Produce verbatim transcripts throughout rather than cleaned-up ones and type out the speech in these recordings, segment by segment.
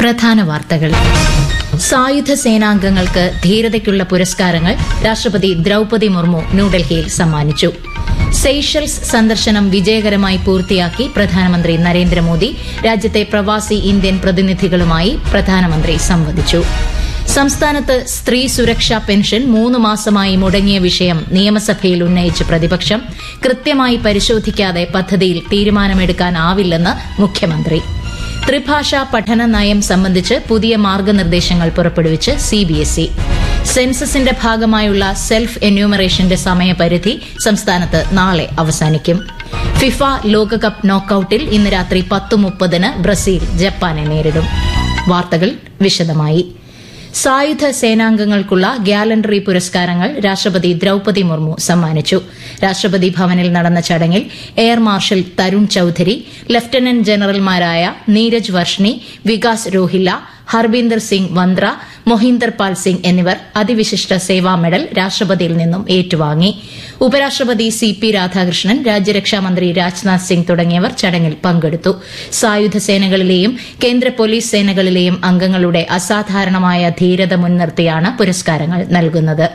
പ്രധാന വാർത്തകൾ. സായുധ സേനാംഗങ്ങൾക്ക് ധീരതയ്ക്കുള്ള പുരസ്കാരങ്ങൾ രാഷ്ട്രപതി ദ്രൌപദി മുർമു ന്യൂഡൽഹിയിൽ സമ്മാനിച്ചു. സെയ്ഷൽസ് സന്ദർശനം വിജയകരമായി പൂർത്തിയാക്കി പ്രധാനമന്ത്രി നരേന്ദ്രമോദി. രാജ്യത്തെ പ്രവാസി ഇന്ത്യൻ പ്രതിനിധികളുമായി പ്രധാനമന്ത്രി സംവദിച്ചു. സംസ്ഥാനത്ത് സ്ത്രീ സുരക്ഷാ പെൻഷൻ മൂന്ന് മാസമായി മുടങ്ങിയ വിഷയം നിയമസഭയിൽ ഉന്നയിച്ച് പ്രതിപക്ഷം. കൃത്യമായി പരിശോധിക്കാതെ പദ്ധതിയിൽ തീരുമാനമെടുക്കാനാവില്ലെന്ന് മുഖ്യമന്ത്രി. ത്രിഭാഷാ പഠന നയം സംബന്ധിച്ച് പുതിയ മാർഗനിർദ്ദേശങ്ങൾ പുറപ്പെടുവിച്ച് സിബിഎസ്ഇ. സെൻസസിന്റെ ഭാഗമായുള്ള സെൽഫ് എന്യൂമറേഷന്റെ സമയപരിധി സംസ്ഥാനത്ത് നാളെ അവസാനിക്കും. ഫിഫ ലോകകപ്പ് നോക്കൌട്ടിൽ ഇന്ന് രാത്രി പത്ത് മുപ്പതിന് ബ്രസീൽ ജപ്പാനെ നേരിടും. വാർത്തകൾ വിശദമായി. സായുധ സേനാംഗങ്ങൾക്കുള്ള ഗ്യാലൻട്രി പുരസ്കാരങ്ങൾ രാഷ്ട്രപതി ദ്രൌപദി മുർമു സമ്മാനിച്ചു. രാഷ്ട്രപതി ഭവനിൽ നടന്ന ചടങ്ങിൽ air marshal Tarun Chaudhary, lieutenant ജനറൽമാരായ Neeraj Varshney, Vikas Rohilla, Harbinder Singh Vandra, Mohinder പാൽ സിംഗ് എന്നിവർ അതിവിശിഷ്ട സേവാ മെഡൽ രാഷ്ട്രപതിയിൽ നിന്നും ഏറ്റുവാങ്ങി. ഉപരാഷ്ട്രപതി സി പി രാധാകൃഷ്ണൻ, രാജ്യരക്ഷാമന്ത്രി രാജ്നാഥ് സിംഗ് തുടങ്ങിയവർ ചടങ്ങിൽ പങ്കെടുത്തു. സായുധ സേനകളിലെയും കേന്ദ്ര പോലീസ് സേനകളിലെയും അംഗങ്ങളുടെ അസാധാരണമായ ധീരത മുൻനിർത്തിയാണ് പുരസ്കാരങ്ങൾ നൽകുന്നത്.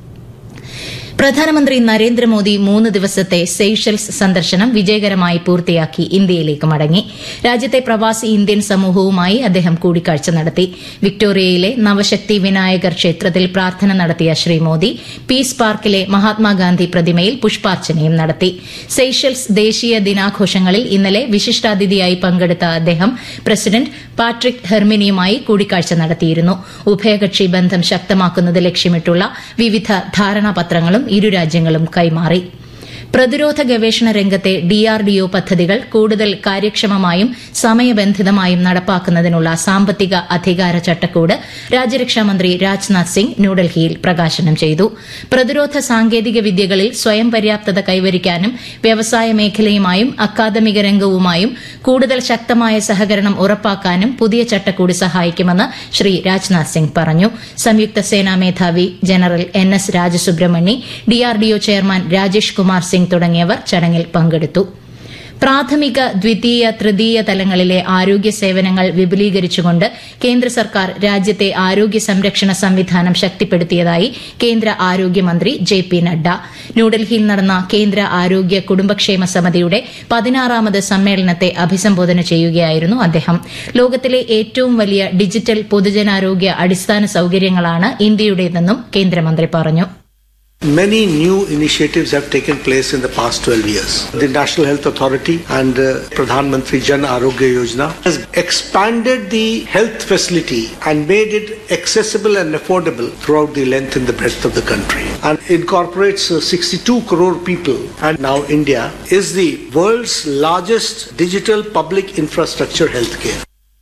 പ്രധാനമന്ത്രി നരേന്ദ്രമോദി മൂന്ന് ദിവസത്തെ സെയ്ഷൽസ് സന്ദർശനം വിജയകരമായി പൂർത്തിയാക്കി ഇന്ത്യയിലേക്ക് മടങ്ങി. രാജ്യത്തെ പ്രവാസി ഇന്ത്യൻ സമൂഹവുമായി അദ്ദേഹം കൂടിക്കാഴ്ച നടത്തി. വിക്ടോറിയയിലെ നവശക്തി വിനായകർ ക്ഷേത്രത്തിൽ പ്രാർത്ഥന നടത്തിയ ശ്രീ മോദി പീസ് പാർക്കിലെ മഹാത്മാഗാന്ധി പ്രതിമയിൽ പുഷ്പാർച്ചനയും നടത്തി. സെയ്ഷൽസ് ദേശീയ ദിനാഘോഷങ്ങളിൽ ഇന്നലെ വിശിഷ്ടാതിഥിയായി പങ്കെടുത്ത അദ്ദേഹം പ്രസിഡന്റ് പാട്രിക് ഹെർമിനിയുമായി കൂടിക്കാഴ്ച നടത്തിയിരുന്നു. ഉഭയകക്ഷി ബന്ധം ശക്തമാക്കുന്നത് ലക്ഷ്യമിട്ടുള്ള വിവിധ ധാരണാപത്രങ്ങളും ഇരു രാജ്യങ്ങളും കൈമാറി. പ്രതിരോധ ഗവേഷണ രംഗത്തെ ഡിആർഡിഒ പദ്ധതികൾ കൂടുതൽ കാര്യക്ഷമമായും സമയബന്ധിതമായും നടപ്പാക്കുന്നതിനുള്ള സാമ്പത്തിക അധികാര ചട്ടക്കൂട് രാജ്യരക്ഷാമന്ത്രി രാജ്നാഥ് സിംഗ് ന്യൂഡൽഹിയിൽ പ്രകാശനം ചെയ്തു. പ്രതിരോധ സാങ്കേതിക വിദ്യകളിൽ സ്വയം പര്യാപ്തത കൈവരിക്കാനും വ്യവസായ മേഖലയുമായും അക്കാദമിക രംഗവുമായും കൂടുതൽ ശക്തമായ സഹകരണം ഉറപ്പാക്കാനും പുതിയ ചട്ടക്കൂട് സഹായിക്കുമെന്ന് ശ്രീ രാജ്നാഥ് സിംഗ് പറഞ്ഞു. സംയുക്ത സേനാ മേധാവി general N S രാജസുബ്രഹ്മണ്യ, DRDO chairman Rajesh Kumar Singh തുടങ്ങിയവർ ചടങ്ങിൽ പങ്കെടുത്തു. പ്രാഥമിക, ദ്വിതീയ, തൃതീയ തലങ്ങളിലെ ആരോഗ്യ സേവനങ്ങൾ വിപുലീകരിച്ചുകൊണ്ട് കേന്ദ്ര സർക്കാർ രാജ്യത്തെ ആരോഗ്യ സംരക്ഷണ സംവിധാനം ശക്തിപ്പെടുത്തിയതായി കേന്ദ്ര ആരോഗ്യമന്ത്രി ജെ പി നഡ്ഡ. ന്യൂഡൽഹിയിൽ നടന്ന കേന്ദ്ര ആരോഗ്യ കുടുംബക്ഷേമ സമിതിയുടെ പതിനാറാമത് സമ്മേളനത്തെ അഭിസംബോധന ചെയ്യുകയായിരുന്നു അദ്ദേഹം. ലോകത്തിലെ ഏറ്റവും വലിയ ഡിജിറ്റൽ പൊതുജനാരോഗ്യ അടിസ്ഥാന സൌകര്യങ്ങളാണ് ഇന്ത്യയുടേതെന്നും കേന്ദ്രമന്ത്രി പറഞ്ഞു. Many new initiatives have taken place in the past twelve years. The National Health Authority and uh, Pradhan Mantri Jan Arogya Yojana has expanded the health facility and made it accessible and affordable throughout the length and the breadth of the country, and incorporates uh, sixty-two crore people. And now India is the world's largest digital public infrastructure healthcare.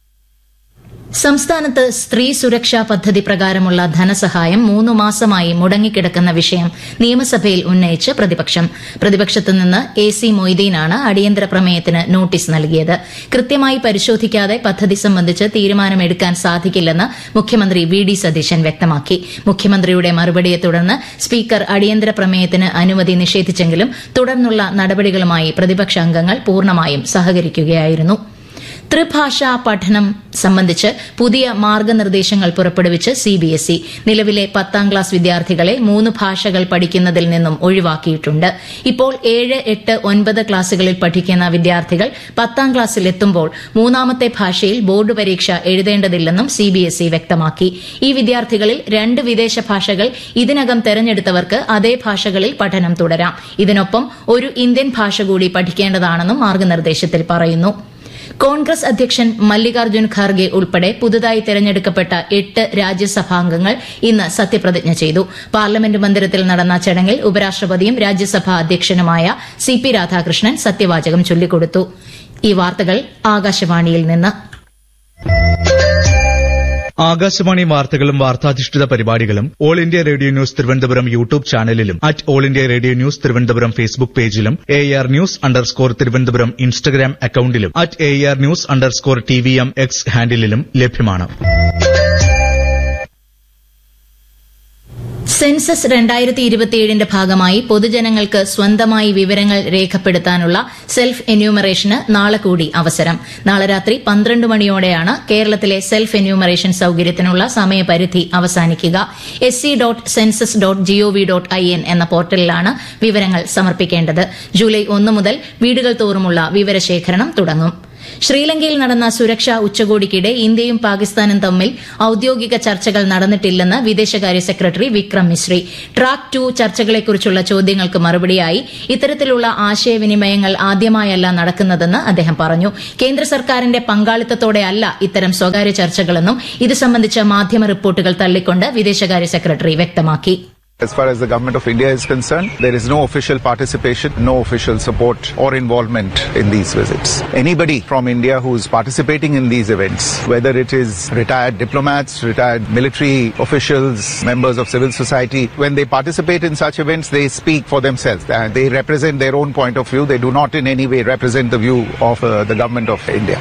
സംസ്ഥാനത്ത് സ്ത്രീ സുരക്ഷാ പദ്ധതി പ്രകാരമുള്ള ധനസഹായം മൂന്നു മാസമായി മുടങ്ങിക്കിടക്കുന്ന വിഷയം നിയമസഭയിൽ ഉന്നയിച്ച് പ്രതിപക്ഷം. പ്രതിപക്ഷത്തുനിന്ന് എ സി മൊയ്തീനാണ് അടിയന്തര പ്രമേയത്തിന് നോട്ടീസ് നൽകിയത്. കൃത്യമായി പരിശോധിക്കാതെ പദ്ധതി സംബന്ധിച്ച് തീരുമാനമെടുക്കാൻ സാധിക്കില്ലെന്ന് മുഖ്യമന്ത്രി വി ഡി സതീശൻ വ്യക്തമാക്കി. മുഖ്യമന്ത്രിയുടെ മറുപടിയെ തുടർന്ന് സ്പീക്കർ അടിയന്തര പ്രമേയത്തിന് അനുമതി നിഷേധിച്ചെങ്കിലും തുടർന്നുള്ള നടപടികളുമായി പ്രതിപക്ഷ അംഗങ്ങൾ പൂർണ്ണമായും സഹകരിക്കുകയായിരുന്നു. ത്രിഭാഷാ പഠനം സംബന്ധിച്ച് പുതിയ മാർഗനിർദ്ദേശങ്ങൾ പുറപ്പെടുവിച്ച് സിബിഎസ്ഇ. നിലവിലെ പത്താം ക്ലാസ് വിദ്യാർത്ഥികളെ മൂന്ന് ഭാഷകൾ പഠിക്കുന്നതിൽ നിന്നും ഒഴിവാക്കിയിട്ടുണ്ട്. ഇപ്പോൾ ഏഴ്, എട്ട്, ഒൻപത് ക്ലാസുകളിൽ പഠിക്കുന്ന വിദ്യാർത്ഥികൾ പത്താം ക്ലാസ്സിലെത്തുമ്പോൾ മൂന്നാമത്തെ ഭാഷയിൽ ബോർഡ് പരീക്ഷ എഴുതേണ്ടതില്ലെന്നും സിബിഎസ്ഇ വ്യക്തമാക്കി. ഈ വിദ്യാർത്ഥികളിൽ രണ്ട് വിദേശ ഭാഷകൾ ഇതിനകം തെരഞ്ഞെടുത്തവർക്ക് അതേ ഭാഷകളിൽ പഠനം തുടരാം. ഇതിനൊപ്പം ഒരു ഇന്ത്യൻ ഭാഷ കൂടി പഠിക്കേണ്ടതാണെന്നും മാർഗനിർദ്ദേശത്തിൽ പറയുന്നു. കോൺഗ്രസ് അധ്യക്ഷൻ മല്ലികാർജ്ജുൻ ഖാർഗെ ഉൾപ്പെടെ പുതുതായി തെരഞ്ഞെടുക്കപ്പെട്ട എട്ട് രാജ്യസഭാംഗങ്ങൾ ഇന്ന് സത്യപ്രതിജ്ഞ ചെയ്തു. പാർലമെന്റ് മന്ദിരത്തിൽ നടന്ന ചടങ്ങിൽ ഉപരാഷ്ട്രപതിയും രാജ്യസഭാ അധ്യക്ഷനുമായ സി പി രാധാകൃഷ്ണൻ സത്യവാചകം ചൊല്ലിക്കൊടുത്തു. ഈ വാർത്തകൾ ആകാശവാണിയിൽ നിന്ന്. ആകാശവാണി വാർത്തകളും വാർത്താധിഷ്ഠിത പരിപാടികളും all India radio news Thiruvananthapuram YouTube ചാനലിലും at all India radio news Thiruvananthapuram Facebook പേജിലും A R news underscore Thiruvananthapuram Instagram അക്കൌണ്ടിലും at A R news underscore T V M X ഹാൻഡിലും ലഭ്യമാണ്. സെൻസസ് രണ്ടായിരത്തി ഇരുപത്തിയേഴിന്റെ ഭാഗമായി പൊതുജനങ്ങൾക്ക് സ്വന്തമായി വിവരങ്ങൾ രേഖപ്പെടുത്താനുള്ള സെൽഫ് എന്യൂമറേഷന് നാളെ കൂടി അവസരം. നാളെ രാത്രി പന്ത്രണ്ട് മണിയോടെയാണ് കേരളത്തിലെ സെൽഫ് എന്യൂമറേഷൻ സൌകര്യത്തിനുള്ള സമയപരിധി അവസാനിക്കുക. S C dot census dot G O V dot I N എന്ന പോർട്ടലിലാണ് വിവരങ്ങൾ സമർപ്പിക്കേണ്ടത്. ജൂലൈ ഒന്ന് മുതൽ വീടുകൾ തോറുമുള്ള വിവരശേഖരണം തുടങ്ങും. ശ്രീലങ്കയിൽ നടന്ന സുരക്ഷാ ഉച്ചകോടിക്കിടെ ഇന്ത്യയും പാകിസ്ഥാനും തമ്മിൽ ഔദ്യോഗിക ചർച്ചകൾ നടന്നിട്ടില്ലെന്ന് വിദേശകാര്യ secretary Vikram Misri. Track to ചർച്ചകളെക്കുറിച്ചുള്ള ചോദ്യങ്ങൾക്ക് മറുപടിയായി ഇത്തരത്തിലുള്ള ആശയവിനിമയങ്ങൾ ആദ്യമായല്ല നടക്കുന്നതെന്ന് അദ്ദേഹം പറഞ്ഞു. കേന്ദ്ര സർക്കാരിന്റെ പങ്കാളിത്തത്തോടെയല്ല ഇത്തരം സ്വകാര്യ ചർച്ചകളെന്നും ഇത് സംബന്ധിച്ച മാധ്യമ റിപ്പോർട്ടുകൾ തള്ളിക്കൊണ്ട് വിദേശകാര്യ സെക്രട്ടറി വ്യക്തമാക്കി. As far as the government of India is concerned, there is no official participation, no official support or involvement in these visits. Anybody from India who is participating in these events, whether it is retired diplomats, retired military officials, members of civil society, when they participate in such events, they speak for themselves. Uh, they represent their own point of view. They do not in any way represent the view of uh, the government of India.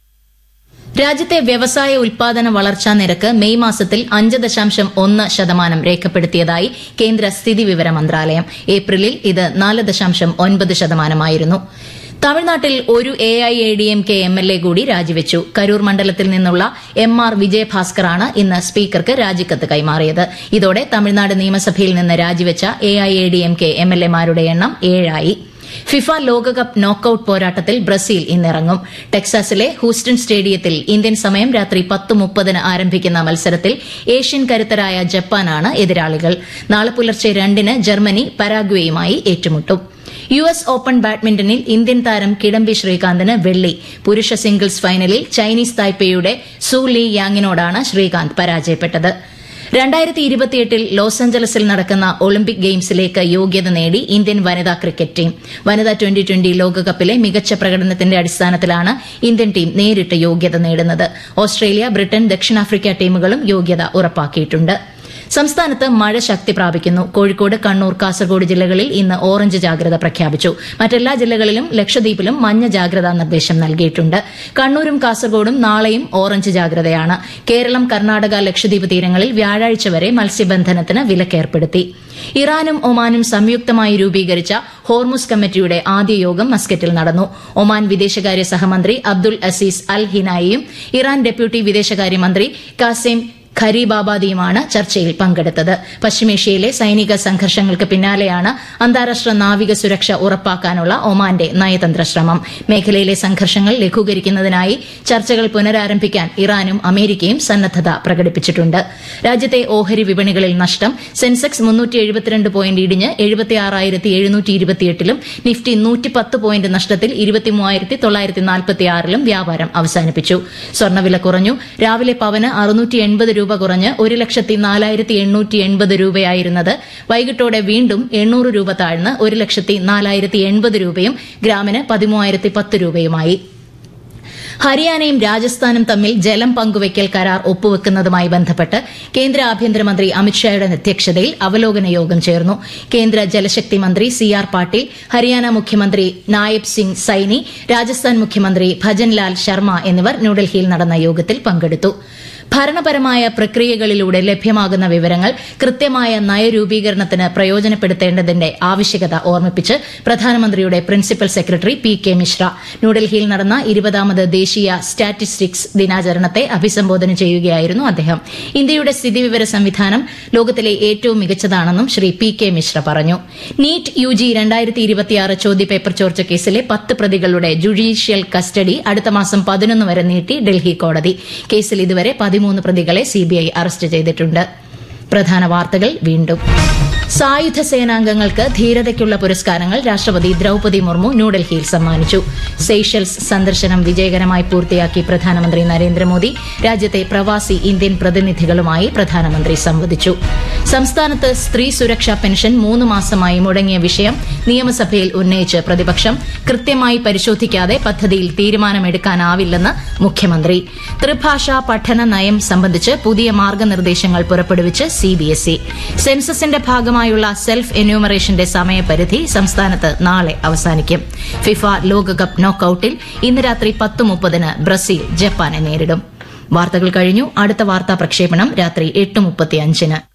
രാജ്യത്തെ വ്യവസായ ഉൽപാദന വളർച്ചാ നിരക്ക് May മാസത്തിൽ അഞ്ച് ദശാംശം ഒന്ന് ശതമാനം രേഖപ്പെടുത്തിയതായി കേന്ദ്ര സ്ഥിതിവിവര മന്ത്രാലയം. ഏപ്രിലിൽ ഇത് നാല് ദശാംശം ഒൻപത് ശതമാനമായിരുന്നു. തമിഴ്നാട്ടിൽ ഒരു A I A D M K M L A കൂടി രാജിവെച്ചു. കരൂർ മണ്ഡലത്തിൽ നിന്നുള്ള എം ആർ വിജയഭാസ്കറാണ് ഇന്ന് സ്പീക്കർക്ക് രാജിക്കത്ത് കൈമാറിയത്. ഇതോടെ തമിഴ്നാട് നിയമസഭയിൽ നിന്ന് രാജിവെച്ച A I A D M K M L എമാരുടെ എണ്ണം ഏഴായി. ഫിഫ ലോകകപ്പ് നോക്കൌട്ട് പോരാട്ടത്തിൽ ബ്രസീൽ ഇന്നിറങ്ങും. ടെക്സാസിലെ ഹൂസ്റ്റൺ സ്റ്റേഡിയത്തിൽ ഇന്ത്യൻ സമയം രാത്രി പത്ത് മുപ്പതിന് ആരംഭിക്കുന്ന മത്സരത്തിൽ ഏഷ്യൻ കരുത്തരായ ജപ്പാനാണ് എതിരാളികൾ. നാളെ പുലർച്ചെ രണ്ടിന് ജർമ്മനി പരാഗ്വേയുമായി ഏറ്റുമുട്ടും. യു എസ് ഓപ്പൺ ബാഡ്മിന്റണിൽ ഇന്ത്യൻ താരം കിഡംബി ശ്രീകാന്തിന് വെള്ളി. പുരുഷ സിംഗിൾസ് ഫൈനലിൽ ചൈനീസ് തായ്പേയുടെ സു ലീ യാങ്ങിനോടാണ് ശ്രീകാന്ത് പരാജയപ്പെട്ടത്. രണ്ടായിരത്തി ഇരുപത്തിയെട്ടിൽ ലോസ് ആഞ്ചലസിൽ നടക്കുന്ന ഒളിമ്പിക് ഗെയിംസിലേക്ക് യോഗ്യത നേടി ഇന്ത്യൻ വനിതാ ക്രിക്കറ്റ് ടീം. വനിതാ ട്വന്റി ട്വന്റി ലോകകപ്പിലെ മികച്ച പ്രകടനത്തിന്റെ അടിസ്ഥാനത്തിലാണ് ഇന്ത്യൻ ടീം നേരിട്ട് യോഗ്യത നേടുന്നത്. ഓസ്ട്രേലിയ, ബ്രിട്ടൻ, ദക്ഷിണാഫ്രിക്ക ടീമുകളും യോഗ്യത ഉറപ്പാക്കിയിട്ടുണ്ട്. സംസ്ഥാനത്ത് മഴ ശക്തി പ്രാപിക്കുന്നു. കോഴിക്കോട്, കണ്ണൂർ, കാസർഗോഡ് ജില്ലകളിൽ ഇന്ന് ഓറഞ്ച് ജാഗ്രത പ്രഖ്യാപിച്ചു. മറ്റെല്ലാ ജില്ലകളിലും ലക്ഷദ്വീപിലും മഞ്ഞ ജാഗ്രതാ നിർദ്ദേശം നൽകിയിട്ടുണ്ട്. കണ്ണൂരും കാസർഗോഡും നാളെയും ഓറഞ്ച് ജാഗ്രതയാണ്. കേരളം, കർണാടക, ലക്ഷദ്വീപ് തീരങ്ങളിൽ വ്യാഴാഴ്ച വരെ മത്സ്യബന്ധനത്തിന് വിലക്കേർപ്പെടുത്തി. ഇറാനും ഒമാനും സംയുക്തമായി രൂപീകരിച്ച ഹോർമുസ് കമ്മിറ്റിയുടെ ആദ്യ യോഗം മസ്കറ്റിൽ നടന്നു. ഒമാൻ വിദേശകാര്യ സഹമന്ത്രി അബ്ദുൽ അസീസ് അൽ ഹിനായിയും ഇറാൻ ഡെപ്യൂട്ടി വിദേശകാര്യമന്ത്രി കാസിം ഖരീബാബാദിയുമാണ് ചർച്ചയിൽ പങ്കെടുത്തത്. പശ്ചിമേഷ്യയിലെ സൈനിക സംഘർഷങ്ങൾക്ക് പിന്നാലെയാണ് അന്താരാഷ്ട്ര നാവിക സുരക്ഷ ഉറപ്പാക്കാനുള്ള ഒമാന്റെ നയതന്ത്ര ശ്രമം. മേഖലയിലെ സംഘർഷങ്ങൾ ലഘൂകരിക്കുന്നതിനായി ചർച്ചകൾ പുനരാരംഭിക്കാൻ ഇറാനും അമേരിക്കയും സന്നദ്ധത പ്രകടിപ്പിച്ചിട്ടുണ്ട്. രാജ്യത്തെ ഓഹരി വിപണികളിൽ നഷ്ടം. സെൻസെക്സ് മുന്നൂറ്റി എഴുപത്തിരണ്ട് പോയിന്റ് ഇടിഞ്ഞ് എഴുപത്തിയാറായിരത്തി എഴുന്നൂറ്റി ഇരുപത്തിയെട്ടിലും നിഫ്റ്റി നൂറ്റിപ്പത്ത് പോയിന്റ് നഷ്ടത്തിൽ ഇരുപത്തിമൂവായിരത്തി തൊള്ളായിരത്തി നാൽപ്പത്തിയാറിലും വ്യാപാരം അവസാനിപ്പിച്ചു. സ്വർണ്ണവില കുറഞ്ഞു. രാവിലെ പവന് അറുന്നൂറ്റി എൺപത് രൂപ കുറഞ്ഞ് ഒരു ലക്ഷത്തി നാലായിരത്തി എണ്ണൂറ്റി എൺപത് രൂപയായിരുന്നത് വൈകിട്ടോടെ വീണ്ടും എണ്ണൂറ് രൂപ താഴ്ന്ന് ഒരു ലക്ഷത്തി നാലായിരത്തി എൺപത് രൂപയും ഗ്രാമിന് പതിമൂവായിരത്തി പത്ത് രൂപയുമായി. ഹരിയാനയും രാജസ്ഥാനും തമ്മിൽ ജലം പങ്കുവയ്ക്കൽ കരാർ ഒപ്പുവെക്കുന്നതുമായി ബന്ധപ്പെട്ട് കേന്ദ്ര ആഭ്യന്തരമന്ത്രി അമിത്ഷായുടെ അധ്യക്ഷതയിൽ അവലോകന യോഗം ചേർന്നു. കേന്ദ്ര ജലശക്തി മന്ത്രി സി ആർ പാട്ടീൽ, ഹരിയാന മുഖ്യമന്ത്രി നായബ് സിംഗ് സൈനി, രാജസ്ഥാൻ മുഖ്യമന്ത്രി ഭജൻലാൽ ശർമ്മ എന്നിവർ ന്യൂഡൽഹിയിൽ നടന്ന യോഗത്തിൽ പങ്കെടുത്തു. ഭരണപരമായ പ്രക്രിയകളിലൂടെ ലഭ്യമാകുന്ന വിവരങ്ങൾ കൃത്യമായ നയരൂപീകരണത്തിന് പ്രയോജനപ്പെടുത്തേണ്ടതിന്റെ ആവശ്യകത ഓർമ്മിപ്പിച്ച് പ്രധാനമന്ത്രിയുടെ principal secretary P K Mishra ന്യൂഡൽഹിയിൽ നടന്ന ഇരുപതാമത് ദേശീയ സ്റ്റാറ്റിസ്റ്റിക്സ് ദിനാചരണത്തെ അഭിസംബോധന ചെയ്യുകയായിരുന്നു അദ്ദേഹം. ഇന്ത്യയുടെ സ്ഥിതിവിവര സംവിധാനം ലോകത്തിലെ ഏറ്റവും മികച്ചതാണെന്നും ശ്രീ പി കെ മിശ്ര പറഞ്ഞു. നീറ്റ് യു ജി രണ്ടായിരത്തി ഇരുപത്തിയാറ് ചോദ്യപേപ്പർ ചോർച്ച കേസിലെ പത്ത് പ്രതികളുടെ ജുഡീഷ്യൽ കസ്റ്റഡി അടുത്ത മാസം പതിനൊന്ന് വരെ നീട്ടി ഡൽഹി കോടതി. കേസിൽ ഇതുവരെ പതിമൂന്ന് പ്രതികളെ സിബിഐ അറസ്റ്റ് ചെയ്തിട്ടുണ്ട്. പ്രധാന വാർത്തകൾ വീണ്ടും. സായുധ സേനാംഗങ്ങൾക്ക് ധീരതയ്ക്കുള്ള പുരസ്കാരങ്ങൾ രാഷ്ട്രപതി ദ്രൌപദി മുർമു ന്യൂഡൽഹിയിൽ സമ്മാനിച്ചു. സെയ്ഷൽസ് സന്ദർശനം വിജയകരമായി പൂർത്തിയാക്കി പ്രധാനമന്ത്രി നരേന്ദ്രമോദി. രാജ്യത്തെ പ്രവാസി ഇന്ത്യൻ പ്രതിനിധികളുമായി പ്രധാനമന്ത്രി സംവദിച്ചു. സംസ്ഥാനത്ത് സ്ത്രീ സുരക്ഷാ പെൻഷൻ മൂന്ന് മാസമായി മുടങ്ങിയ വിഷയം നിയമസഭയിൽ ഉന്നയിച്ച് പ്രതിപക്ഷം. കൃത്യമായി പരിശോധിക്കാതെ പദ്ധതിയിൽ തീരുമാനമെടുക്കാനാവില്ലെന്ന് മുഖ്യമന്ത്രി. ത്രിഭാഷാ പഠന നയം സംബന്ധിച്ച് പുതിയ മാർഗ്ഗനിർദ്ദേശങ്ങൾ പുറപ്പെടുവിച്ച് സിബിഎസ്ഇ. സെൻസസിന്റെ ഭാഗമായുള്ള സെൽഫ് എന്യൂമറേഷന്റെ സമയപരിധി സംസ്ഥാനത്ത് നാളെ അവസാനിക്കും. ഫിഫ ലോകകപ്പ് നോക്കൌട്ടിൽ ഇന്ന് രാത്രി പത്ത് മുപ്പതിന് ബ്രസീൽ ജപ്പാനെ നേരിടും. വാർത്തകൾ കഴിഞ്ഞു. അടുത്ത വാർത്താ പ്രക്ഷേപണം രാത്രി എട്ട് മുപ്പത്തിയഞ്ചിന്.